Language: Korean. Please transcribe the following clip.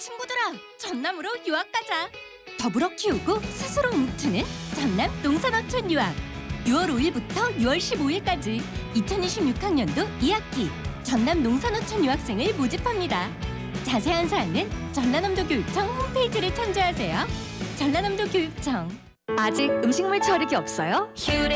친구들아, 전남으로 유학 가자. 더불어 키우고 스스로 움트는 전남 농산어촌 유학. 6월 5일부터 6월 15일까지 2026학년도 2학기 전남 농산어촌 유학생을 모집합니다. 자세한 사항은 전라남도 교육청 홈페이지를 참조하세요. 전라남도 교육청. 아직 음식물 처리기 없어요? 휴대